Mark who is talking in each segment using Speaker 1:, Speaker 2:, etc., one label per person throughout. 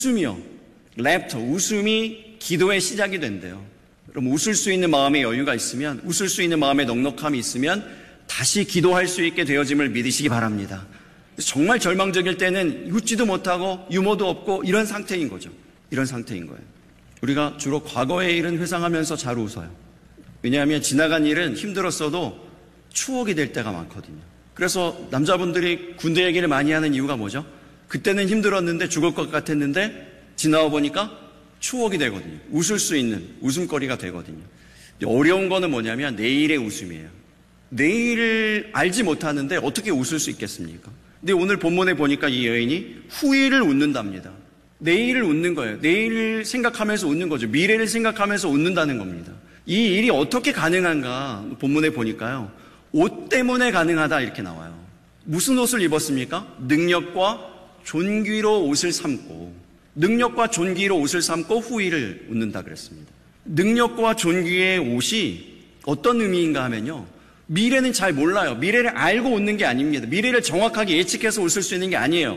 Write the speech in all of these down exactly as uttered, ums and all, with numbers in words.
Speaker 1: 웃음이요. 랩터, 웃음이 기도의 시작이 된대요. 그럼 웃을 수 있는 마음의 여유가 있으면, 웃을 수 있는 마음의 넉넉함이 있으면 다시 기도할 수 있게 되어짐을 믿으시기 바랍니다. 정말 절망적일 때는 웃지도 못하고 유머도 없고 이런 상태인 거죠. 이런 상태인 거예요. 우리가 주로 과거의 일은 회상하면서 잘 웃어요. 왜냐하면 지나간 일은 힘들었어도 추억이 될 때가 많거든요. 그래서 남자분들이 군대 얘기를 많이 하는 이유가 뭐죠? 그때는 힘들었는데 죽을 것 같았는데 지나와 보니까 추억이 되거든요. 웃을 수 있는 웃음거리가 되거든요. 어려운 거는 뭐냐면 내일의 웃음이에요. 내일을 알지 못하는데 어떻게 웃을 수 있겠습니까? 근데 오늘 본문에 보니까 이 여인이 후일을 웃는답니다. 내일을 웃는 거예요. 내일을 생각하면서 웃는 거죠. 미래를 생각하면서 웃는다는 겁니다. 이 일이 어떻게 가능한가 본문에 보니까요. 옷 때문에 가능하다 이렇게 나와요. 무슨 옷을 입었습니까? 능력과 존귀로 옷을 삼고, 능력과 존귀로 옷을 삼고 후일을 웃는다 그랬습니다. 능력과 존귀의 옷이 어떤 의미인가 하면요, 미래는 잘 몰라요. 미래를 알고 웃는 게 아닙니다. 미래를 정확하게 예측해서 웃을 수 있는 게 아니에요.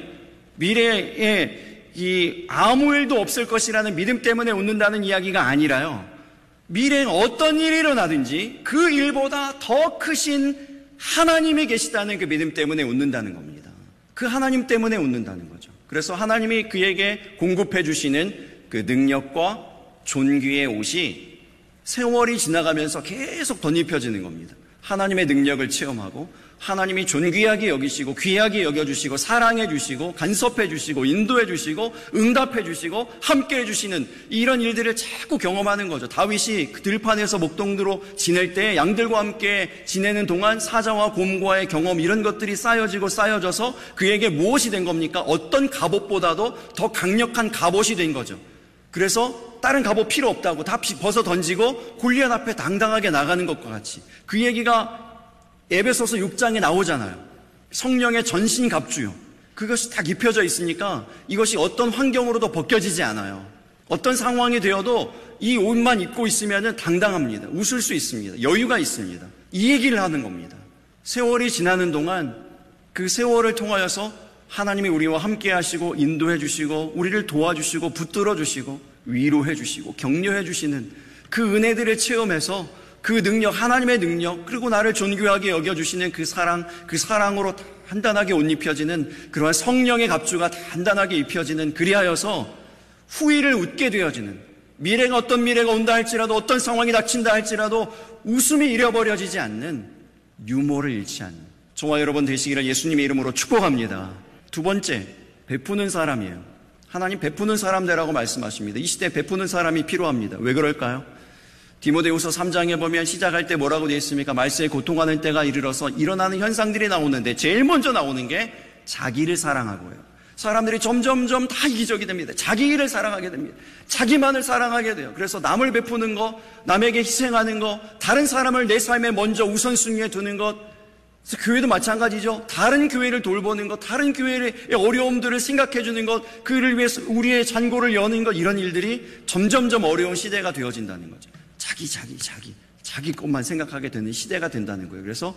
Speaker 1: 미래에 이 아무 일도 없을 것이라는 믿음 때문에 웃는다는 이야기가 아니라요, 미래에 어떤 일이 일어나든지 그 일보다 더 크신 하나님이 계시다는 그 믿음 때문에 웃는다는 겁니다. 그 하나님 때문에 웃는다는 거죠. 그래서 하나님이 그에게 공급해 주시는 그 능력과 존귀의 옷이 세월이 지나가면서 계속 덧입혀지는 겁니다. 하나님의 능력을 체험하고 하나님이 존귀하게 여기시고 귀하게 여겨주시고 사랑해 주시고 간섭해 주시고 인도해 주시고 응답해 주시고 함께 해주시는 이런 일들을 자꾸 경험하는 거죠. 다윗이 그 들판에서 목동으로 지낼 때 양들과 함께 지내는 동안 사자와 곰과의 경험, 이런 것들이 쌓여지고 쌓여져서 그에게 무엇이 된 겁니까? 어떤 갑옷보다도 더 강력한 갑옷이 된 거죠. 그래서 다른 갑옷 필요 없다고 다 벗어 던지고 골리앗 앞에 당당하게 나가는 것과 같이, 그 얘기가 에베소서 육 장에 나오잖아요. 성령의 전신 갑주요. 그것이 딱 입혀져 있으니까 이것이 어떤 환경으로도 벗겨지지 않아요. 어떤 상황이 되어도 이 옷만 입고 있으면 당당합니다. 웃을 수 있습니다. 여유가 있습니다. 이 얘기를 하는 겁니다. 세월이 지나는 동안 그 세월을 통하여서 하나님이 우리와 함께 하시고 인도해 주시고 우리를 도와주시고 붙들어 주시고 위로해 주시고 격려해 주시는 그 은혜들을 체험해서 그 능력, 하나님의 능력, 그리고 나를 존귀하게 여겨주시는 그 사랑, 그 사랑으로 단단하게 옷 입혀지는 그러한 성령의 갑주가 단단하게 입혀지는, 그리하여서 후일을 웃게 되어지는, 미래가 어떤 미래가 온다 할지라도 어떤 상황이 닥친다 할지라도 웃음이 잃어버려지지 않는, 유머를 잃지 않는 저와 여러분 되시기를 예수님의 이름으로 축복합니다. 두 번째, 베푸는 사람이에요. 하나님 베푸는 사람 되라고 말씀하십니다. 이 시대에 베푸는 사람이 필요합니다. 왜 그럴까요? 디모데후서 삼 장에 보면 시작할 때 뭐라고 되어 있습니까? 말세에 고통하는 때가 이르러서 일어나는 현상들이 나오는데 제일 먼저 나오는 게 자기를 사랑하고요. 사람들이 점점점 다 이기적이 됩니다. 자기 일을 사랑하게 됩니다. 자기만을 사랑하게 돼요. 그래서 남을 베푸는 것, 남에게 희생하는 것, 다른 사람을 내 삶에 먼저 우선순위에 두는 것, 교회도 마찬가지죠. 다른 교회를 돌보는 것, 다른 교회의 어려움들을 생각해 주는 것, 그를 위해서 우리의 잔고를 여는 것, 이런 일들이 점점점 어려운 시대가 되어진다는 거죠. 자기 자기 자기 자기 것만 생각하게 되는 시대가 된다는 거예요. 그래서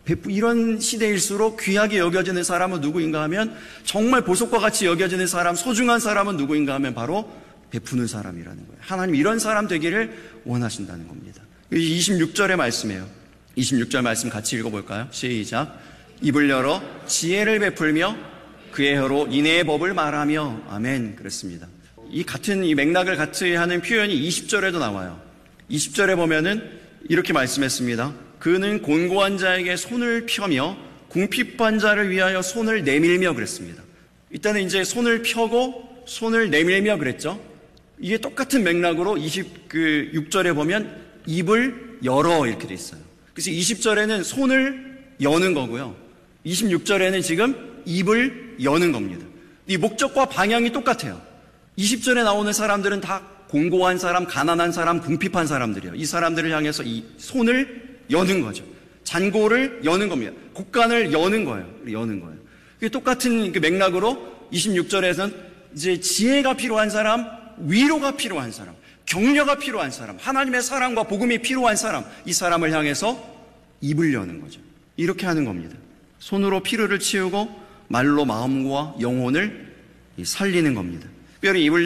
Speaker 1: 이런 시대일수록 귀하게 여겨지는 사람은 누구인가 하면, 정말 보석과 같이 여겨지는 사람, 소중한 사람은 누구인가 하면 바로 베푸는 사람이라는 거예요. 하나님 이런 사람 되기를 원하신다는 겁니다. 이십육 절의 말씀이에요. 이십육 절 말씀 같이 읽어볼까요? 시작. 입을 열어 지혜를 베풀며 그의 혀로 인애의 법을 말하며. 아멘. 그랬습니다. 이 같은 이 맥락을 같이 하는 표현이 이십 절에도 나와요. 이십 절에 보면은 이렇게 말씀했습니다. 그는 곤고한 자에게 손을 펴며 궁핍한 자를 위하여 손을 내밀며 그랬습니다. 일단은 이제 손을 펴고 손을 내밀며 그랬죠. 이게 똑같은 맥락으로 이십육 절에 보면 입을 열어 이렇게 돼 있어요. 그래서 이십 절에는 손을 여는 거고요. 이십육 절에는 지금 입을 여는 겁니다. 이 목적과 방향이 똑같아요. 이십 절에 나오는 사람들은 다 공고한 사람, 가난한 사람, 궁핍한 사람들이에요. 이 사람들을 향해서 이 손을 여는 거죠. 잔고를 여는 겁니다. 곡간을 여는 거예요. 여는 거예요. 그게 똑같은 그 맥락으로 이십육 절에서는 이제 지혜가 필요한 사람, 위로가 필요한 사람, 격려가 필요한 사람, 하나님의 사랑과 복음이 필요한 사람, 이 사람을 향해서 입을 여는 거죠. 이렇게 하는 겁니다. 손으로 피로를 치우고 말로 마음과 영혼을 살리는 겁니다. 특별히 입을